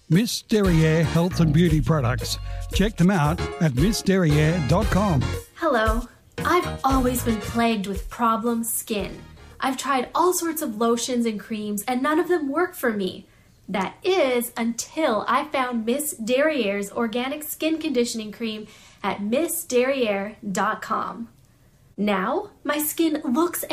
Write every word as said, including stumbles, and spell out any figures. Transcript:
Miss Derriere Health and Beauty Products. Check them out at miss derriere dot com. Hello. I've always been plagued with problem skin. I've tried all sorts of lotions and creams and none of them work for me. That is until I found Miss Derriere's organic skin conditioning cream at miss derriere dot com. Now, my skin looks